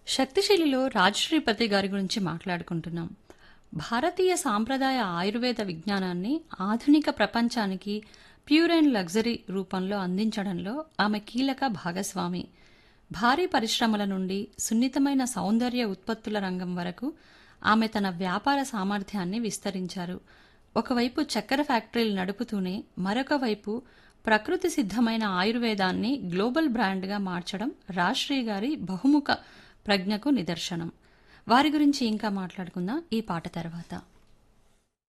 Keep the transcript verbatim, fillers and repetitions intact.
శక్తిశైలిలో రాజశ్రీపతి గారి గురించి మాట్లాడుకుంటున్నాం. భారతీయ సాంప్రదాయ ఆయుర్వేద విజ్ఞానాన్ని ఆధునిక ప్రపంచానికి ప్యూర్ అండ్ లగ్జరీ రూపంలో అందించడంలో ఆమె కీలక భాగస్వామి. భారీ పరిశ్రమల నుండి సున్నితమైన సౌందర్య ఉత్పత్తుల రంగం వరకు ఆమె తన వ్యాపార సామర్థ్యాన్ని విస్తరించారు. ఒకవైపు చక్కెర ఫ్యాక్టరీలు నడుపుతూనే మరొక వైపు ప్రకృతి సిద్ధమైన ఆయుర్వేదాన్ని గ్లోబల్ బ్రాండ్గా మార్చడం రాజ్శ్రీ గారి బహుముఖ ప్రజ్ఞకు నిదర్శనం. వారి గురించి ఇంకా మాట్లాడుకుందాం ఈ పాట తర్వాత.